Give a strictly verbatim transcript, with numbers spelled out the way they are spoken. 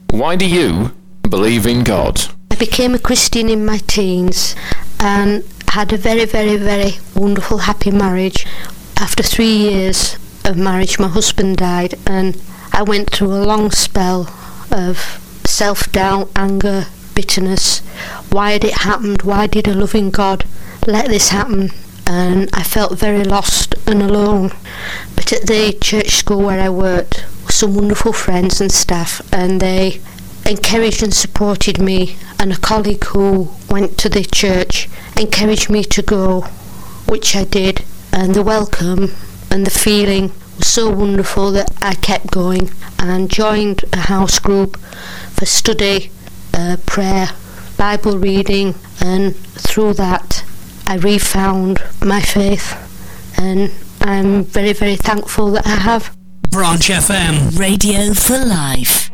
Why do you believe in God? I became a Christian in my teens and had a very, very, very wonderful, happy marriage. After three years of marriage, my husband died, and I went through a long spell of self-doubt, anger, bitterness. Why had it happened? Why did a loving God let this happen? And I felt very lost and alone. But at the church school where I worked, some wonderful friends and staff, and they encouraged and supported me, and a colleague who went to the church encouraged me to go, which I did, and the welcome and the feeling was so wonderful that I kept going and joined a house group for study, uh, prayer, Bible reading, and through that I refound my faith, and I'm very, very thankful that I have. Branch F M, Radio for Life.